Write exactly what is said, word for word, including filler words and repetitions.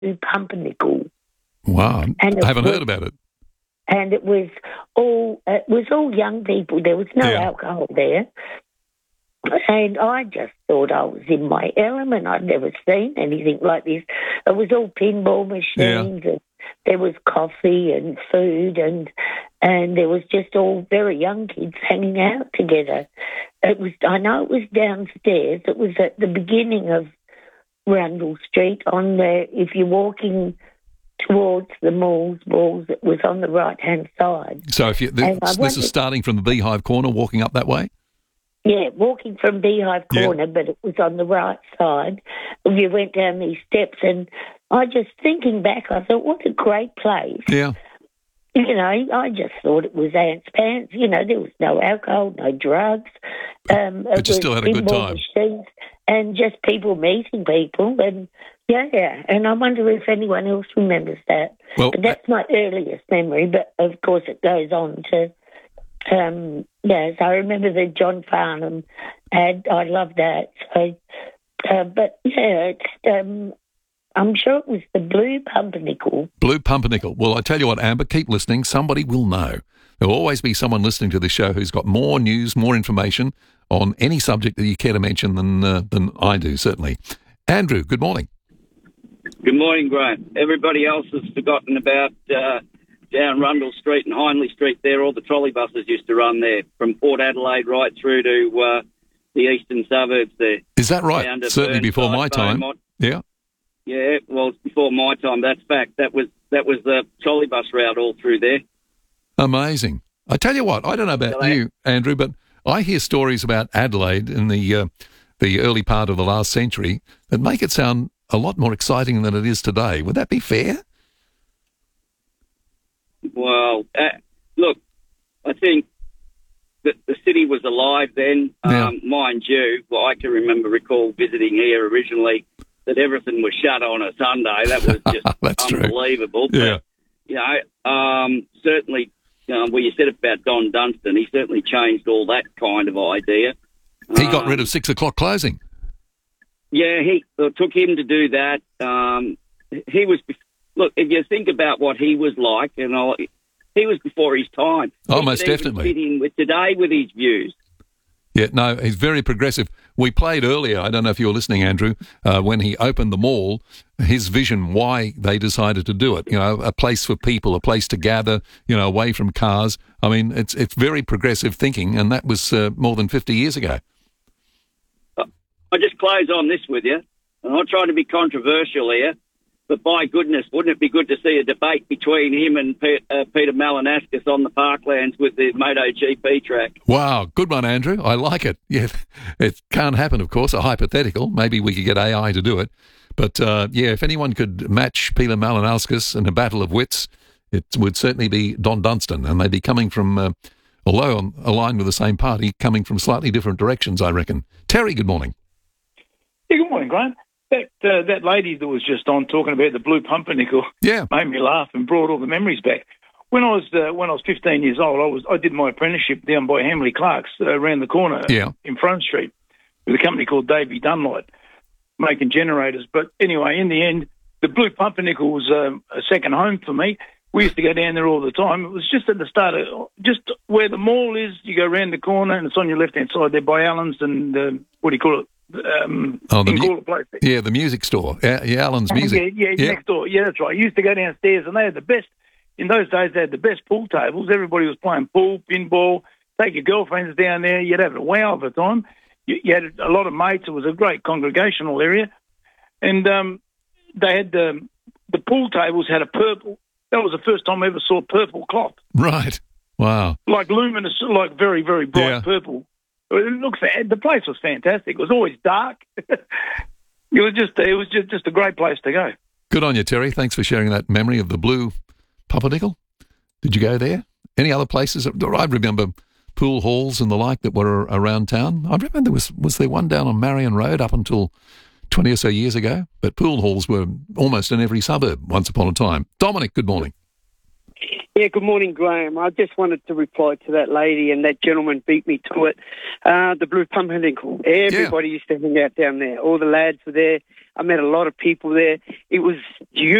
Blue Pumpernickel. Wow, And I haven't was, heard about it. And it was all it was all young people. There was no Yeah. alcohol there. And I just thought I was in my element. I'd never seen anything like this. It was all pinball machines, Yeah. and there was coffee and food, and and there was just all very young kids hanging out together. It was. I know it was downstairs. It was at the beginning of Rundle Street. On the if you're walking towards the malls, balls, it was on the right hand side. So if you this, And I this wondered- is starting from the Beehive Corner, walking up that way. Yeah, walking from Beehive Yeah. Corner, but it was on the right side. You went down these steps, and I just, thinking back, I thought, what a great place. Yeah. You know, I just thought it was ants pants. You know, there was no alcohol, no drugs. Um, But it you was still had a good pinball time. machines and just people meeting people. And, yeah, yeah. And I wonder if anyone else remembers that. Well, But that's my earliest memory, but of course it goes on to... Um, yes, I remember the John Farnham ad. I love that. So, uh, but yeah, it's, um, I'm sure it was the Blue Pumpernickel. Blue Pumpernickel. Well, I tell you what, Amber, keep listening. Somebody will know. There'll always be someone listening to this show who's got more news, more information on any subject that you care to mention than uh, than I do, certainly. Andrew, good morning. Good morning, Graham. Everybody else has forgotten about uh, down Rundle Street and Hindley Street there. All the trolley buses used to run there from Port Adelaide right through to uh, the eastern suburbs there. Is that right? Down to Certainly before Burnside, my time. Beaumont. Yeah. Yeah, well, it's before my time. That's fact. That was that was the trolley bus route all through there. Amazing. I tell you what, I don't know about Hello. you, Andrew, but I hear stories about Adelaide in the uh, the early part of the last century that make it sound a lot more exciting than it is today. Would that be fair? Well, uh, look, I think that the city was alive then. Yeah. Um, mind you, well, I can remember, recall visiting here originally, that everything was shut on a Sunday. That was just That's true. unbelievable. Yeah. But, you know, um, certainly, um, well, you said about Don Dunstan, he certainly changed all that kind of idea. He got Um, rid of six o'clock closing. Yeah, he it took him to do that. Um, he was, look, if you think about what he was like, and all, he was before his time. Oh, He most could even definitely. fit in with today with his views. Yeah, no, he's very progressive. We played earlier, I don't know if you were listening, Andrew, uh, when he opened the mall, his vision, why they decided to do it. You know, a place for people, a place to gather, you know, away from cars. I mean, it's it's very progressive thinking, and that was uh, more than fifty years ago. I just close on this with you. I'm not trying to be controversial here, but by goodness, wouldn't it be good to see a debate between him and Pe- uh, Peter Malinauskas on the Parklands with the MotoGP track? Wow, good one, Andrew. I like it. Yeah, it can't happen, of course, a hypothetical. Maybe we could get A I to do it. But, uh, yeah, if anyone could match Peter Malinauskas in a battle of wits, it would certainly be Don Dunstan. And they'd be coming from, uh, although on, aligned with the same party, coming from slightly different directions, I reckon. Terry, good morning. Yeah, good morning, Graham. That uh, that lady that was just on talking about the Blue Pumpernickel Yeah. made me laugh and brought all the memories back. When I was uh, when I was fifteen years old, I was I did my apprenticeship down by Hamley Clark's uh, around the corner Yeah. in Front Street with a company called Davy Dunlight making generators. But anyway, in the end, the Blue Pumpernickel was um, a second home for me. We used to go down there all the time. It was just at the start of just where the mall is. You go around the corner and it's on your left hand side there by Allen's and uh, what do you call it? Um, Oh, the in mu- Gawler Place there. Yeah, the music store. Yeah, yeah Alan's Music. Yeah, yeah, next door. Yeah, that's right. I used to go downstairs, and they had the best. In those days, they had the best pool tables. Everybody was playing pool, pinball. Take your girlfriends down there. You'd have a wow of a time. You, you had a lot of mates. It was a great congregational area, and um, they had um, the pool tables had a purple. That was the first time I ever saw purple cloth, Right. Wow. like luminous, like very, very bright Yeah. purple. It looked, fa- the place was fantastic. It was always dark. it was just, it was just, just a great place to go. Good on you, Terry. Thanks for sharing that memory of the Blue Pumpernickel. Did you go there? Any other places? I remember pool halls and the like that were around town. I remember there was, was there one down on Marion Road up until twenty or so years ago? But pool halls were almost in every suburb once upon a time. Dominic, good morning. Yeah, good morning, Graham. I just wanted to reply to that lady, and that gentleman beat me to it. Uh, the Blue Pumpernickel. Everybody used to hang out down there. All the lads were there. I met a lot of people there. It was